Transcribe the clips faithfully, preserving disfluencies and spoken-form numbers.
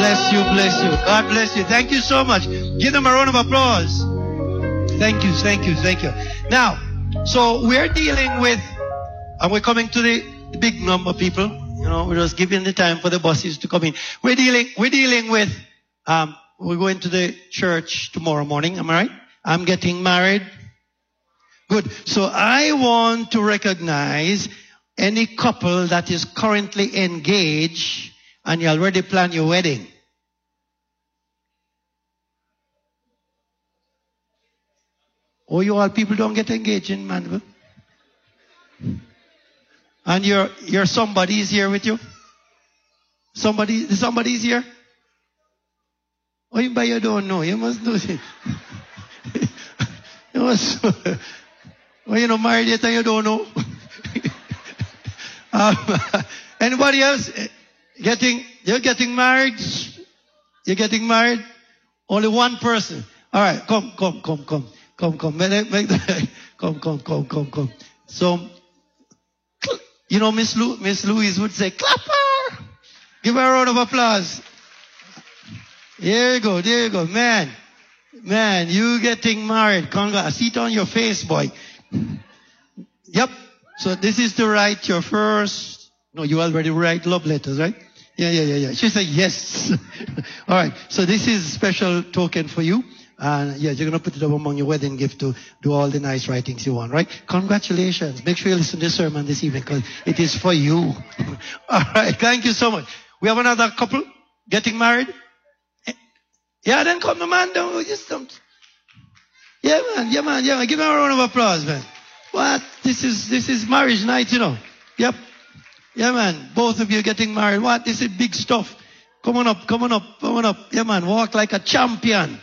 Bless you, bless you. God bless you. Thank you so much. Give them a round of applause. Thank you, thank you, thank you. Now, so we're dealing with, and we're coming to the, the big number of people. You know, we're just giving the time for the buses to come in. We're dealing, we're dealing with, um, we're going to the church tomorrow morning. Am I right? I'm getting married. Good. So I want to recognize any couple that is currently engaged and you already plan your wedding. Oh, you all people don't get engaged in Mandeville? And your your somebody is here with you? Somebody somebody is here? Oh, you, but you don't know. You must know. You must. Well, you're not married yet and you don't know. um, anybody else getting? You're getting married. You're getting married. Only one person. All right, come, come, come, come, come, come. Make, make the, come, come, come, come, come. So, you know, Miss Lou, Miss Louise would say, "Clap her." Give her a round of applause. There you go, there you go, man, man. You getting married? Congrats. I see it on your face, boy. Yep. So this is to write your first. No, you already write love letters, right? Yeah, yeah, yeah, yeah. She said yes. All right. So this is a special token for you. And yeah, you're going to put it up among your wedding gift to do all the nice writings you want, right? Congratulations. Make sure you listen to the sermon this evening because it is for you. All right. Thank you so much. We have another couple getting married. Yeah, then come the man down. Just don't. Yeah, man. Yeah, man. Yeah, man. Give me a round of applause, man. What? This is, this is marriage night, you know. Yep. Yeah, man. Both of you getting married. What? This is big stuff. Come on up, come on up, come on up. Yeah, man. Walk like a champion.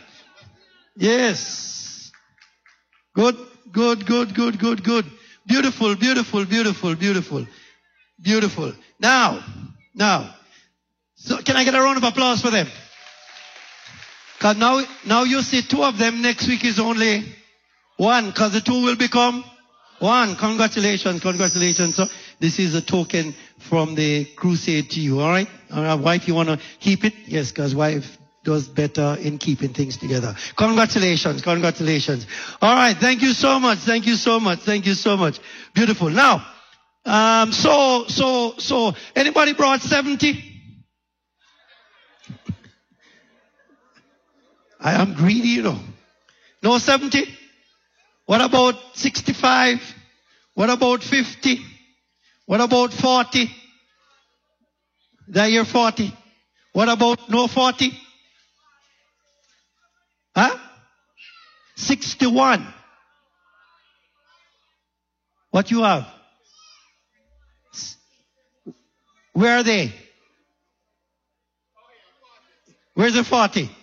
Yes. Good, good, good, good, good, good. Beautiful, beautiful, beautiful, beautiful. Beautiful. Now, now. So can I get a round of applause for them? Because now, now you see two of them. Next week is only one because the two will become one. Congratulations, congratulations. So this is a token from the crusade to you, all right? All right, wife, you want to keep it? Yes, because wife does better in keeping things together. Congratulations, congratulations. All right, thank you so much, thank you so much, thank you so much. Beautiful. Now, um, so, so, so, anybody brought seventy? I am greedy, you know. No seventy? What about sixty-five? What about fifty? What about forty? That year forty. What about no forty? Huh? sixty-one. What you have? Where are they? Where's the forty?